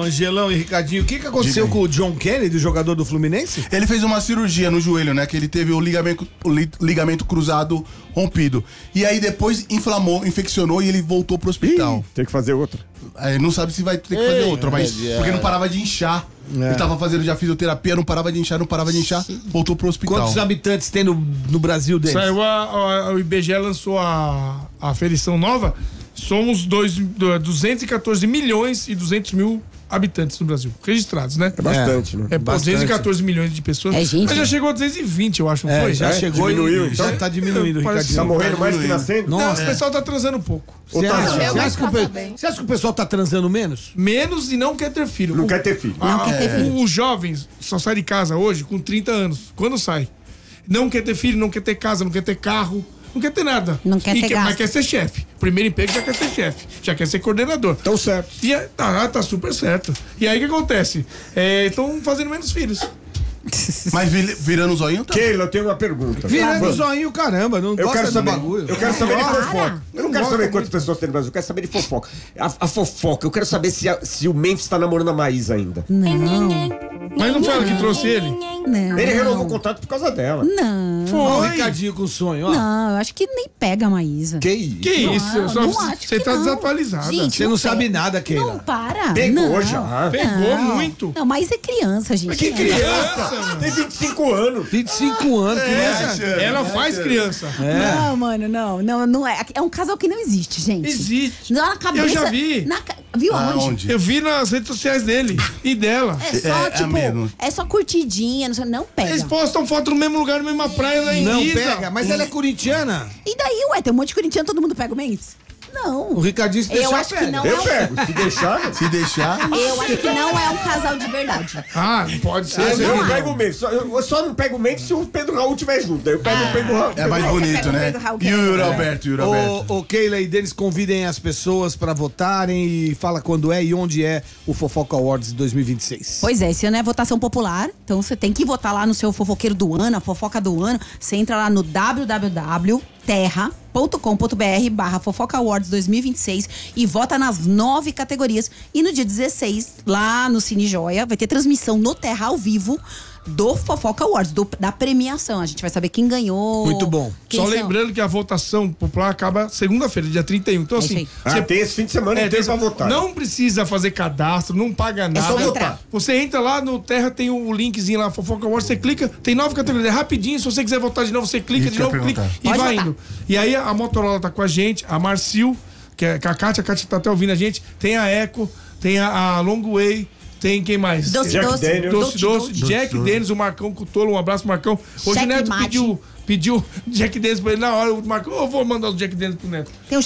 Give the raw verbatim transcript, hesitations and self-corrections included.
Angelão e Ricardinho, o que, que aconteceu com o John Kennedy, o jogador do Fluminense? Ele fez uma cirurgia no joelho, né? Que ele teve o ligamento, o li- ligamento cruzado rompido. E aí depois inflamou, infeccionou e ele voltou pro hospital. Ih, tem que fazer outra. Aí não sabe se vai ter que fazer outra, mas porque não parava de inchar. É. Ele tava fazendo já fisioterapia, não parava de inchar, não parava de inchar, voltou pro hospital. Quantos habitantes tem no, no Brasil deles? Saiu a, a- o I B G E lançou a, a aferição nova. Somos dois, duzentos e quatorze milhões e duzentos mil habitantes no Brasil. Registrados, né? É bastante, né? É, pô, Bastante. duzentos e quatorze milhões de pessoas. É gente, Mas já né? chegou a duzentos e vinte, eu acho, não É, foi? já É, chegou diminuiu, e então. já tá diminuindo, Parece- Ricardinho. Tá morrendo mais que nascendo? Nossa, O pessoal tá transando pouco. você tá- acha, Eu você acha que o vou pe- casar bem. você acha que o pessoal tá transando menos? Menos e não quer ter filho. Não O- quer ter filho. Ah, quer ter filho. Os jovens só saem de casa hoje com trinta anos. Quando sai? Não quer ter filho, não quer ter casa, não quer ter carro, não quer ter nada. Não quer E ter Mas gasto. quer ser chefe. Primeiro emprego já quer ser chefe. Já quer ser coordenador. Tão certo. E é- tá, tá super certo. E aí o que acontece? Estão fazendo menos filhos. Mas vi- virando o zoinho, tá? Keila, eu tenho uma pergunta. Virando o zoinho, caramba, não Eu gosta quero do saber, bagulho. eu quero saber de Para. fofoca. Eu não quero saber quantas pessoas tem no Brasil, eu quero saber de fofoca. A, a fofoca, eu quero saber se, a- se o Memphis tá namorando a Maísa ainda. Não, Mas não foi ela que trouxe ele? não. Ele renovou o contrato por causa dela. Não, Ó, o Foi. Ricardinho com sonho, ó. não, eu acho que nem pega a Maísa. Que isso? Que isso? Não, Só- não acho Você que tá não. desatualizada. Gente, Você não sabe pega. nada, Keila. Não, para. Pegou não. já. Pegou Não. muito. Não, mas é criança, gente. Que Não. criança! Tem vinte e cinco anos. vinte e cinco anos, criança. Ela faz criança. Não, mano, não, não, não é. É um casal que não existe, gente. Existe. Na cabeça, Eu já vi. na ca- Viu Ah, aonde? onde? Eu vi nas redes sociais dele e dela. É só, É, é tipo, mesmo. é só curtidinha, não, sei- não pega. Eles postam foto no mesmo lugar, na mesma praia, lá em Não Ibiza. pega, mas ela é corintiana. E daí, ué, tem um monte de corintiano, todo mundo pega o Mendes? O Não. Ricardinho se Eu deixar, acho que pega. não. Eu pego. Se deixar. Se deixar. Eu acho que não é um casal de verdade. Ah, não pode ser. Eu você não não- pego o Memphis. Só- Eu só não pego o Memphis se o Pedro Raul tiver junto. Aí eu pego o Pedro Raul. É mais Você bonito, pega o né? Pedro Raul, que E é o Yuri legal, Alberto, Yuri Alberto. Ô, ô, Keila e Denis, convidem as pessoas pra votarem e fala quando é e onde é o Fofoca Awards dois mil e vinte e seis. Pois é, esse ano é votação popular, então você tem que votar lá no seu fofoqueiro do ano, a fofoca do ano. Você entra lá no w w w ponto terra ponto com ponto b r barra Fofoca Awards dois mil e vinte e seis e vota nas nove categorias. E no dia dezesseis, lá no Cine Joia, vai ter transmissão no Terra ao vivo do Fofoca Awards, do- da premiação. A gente vai saber quem ganhou. Muito bom. quem Só são. lembrando que a votação popular acaba segunda-feira, dia trinta e um. Então, É isso assim. aí. Ah, você- tem esse fim de semana É, inteiro tem- pra votar. Não precisa fazer cadastro, não paga nada. só entrar. Você entra lá no Terra, tem o linkzinho lá, Fofoca Awards, você clica, tem nove categorias. É rapidinho, se você quiser votar de novo, você clica Isso de que eu novo, ia clica perguntar. e Pode vai votar. indo. E aí a Motorola tá com a gente, a Marcil, que é que a Kátia, a Kátia tá até ouvindo a gente, tem a Eco, tem a, a Long Way, tem quem mais? Doce, Jack doce, Daniels. Doce, doce, doce. Jack Dennis, o Marcão Cutolo, um abraço, Marcão. Hoje Cheque o Neto mate. pediu, pediu Jack Dennis pra ele na hora, o Marcão, eu vou mandar o Jack Dennis pro Neto. Tem o